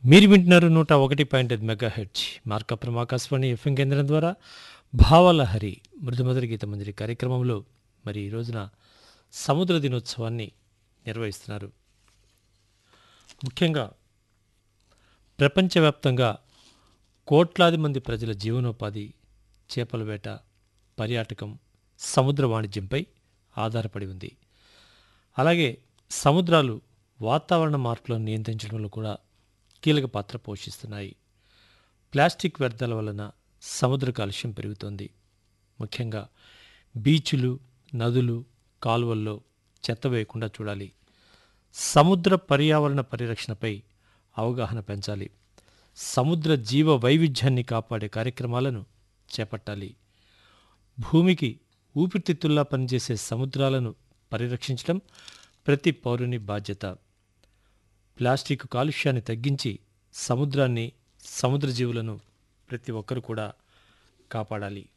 మీరు వింటున్నారు 101.5 megahertz Markapuram Akashvani FM కేంద్రం ద్వారా భావలహరి మృదుమధుర గీతమంజరి కార్యక్రమంలో మరి ఈ రోజున సముద్ర దినోత్సవాన్ని నిర్వహిస్తున్నారు. ముఖ్యంగా ప్రపంచవ్యాప్తంగా కోట్లాది మంది ప్రజల జీవనోపాధి చేపల వేట, పర్యాటకం, సముద్ర వాణిజ్యంపై ఆధారపడి ఉంది. అలాగే సముద్రాలు వాతావరణ మార్పులను నియంత్రించడంలో కూడా కీలక పాత్ర పోషిస్తున్నాయి. ప్లాస్టిక్ వ్యర్థాల వలన సముద్ర కాలుష్యం పెరుగుతోంది. ముఖ్యంగా బీచ్లు, నదులు, కాలువల్లో చెత్త వేయకుండా చూడాలి. సముద్ర పర్యావరణ పరిరక్షణపై అవగాహన పెంచాలి. సముద్ర జీవ వైవిధ్యాన్ని కాపాడే కార్యక్రమాలను చేపట్టాలి. భూమికి ఊపిరితిత్తుల్లా పనిచేసే సముద్రాలను పరిరక్షించడం ప్రతి పౌరుని బాధ్యత. ప్లాస్టిక్ కాలుష్యాన్ని తగ్గించి సముద్రాన్ని, సముద్ర జీవులను ప్రతి ఒక్కరు కూడా కాపాడాలి.